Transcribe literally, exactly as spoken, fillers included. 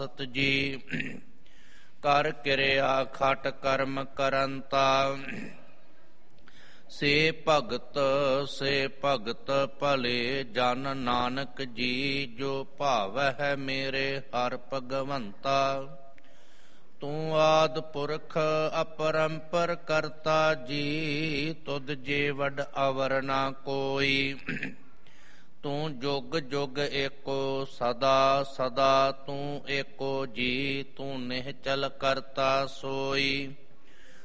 ਸਤ ਜੀ ਕਰ ਕਿਰਿਆ ਖਟ ਕਰਮ ਕਰੰਤਾ। ਸੇ ਭਗਤ ਸੇ ਭਗਤ ਭਲੇ ਜਨ ਨਾਨਕ ਜੀ, ਜੋ ਭਾਵੈ ਮੇਰੇ ਹਰਿ ਭਗਵੰਤਾ। ਤੂੰ ਆਦਿ ਪੁਰਖ ਅਪਰੰਪਰ ਕਰਤਾ ਜੀ, ਤੁਧ ਜੇ ਵਡ ਅਵਰ ਨਾ ਕੋਈ। ਤੂੰ ਜੁਗ ਜੁਗ ਏਕੋ ਸਦਾ ਸਦਾ, ਤੂੰ ਏਕੋ ਜੀ ਤੂੰ ਨਿਹਚਲ ਕਰਤਾ ਸੋਈ।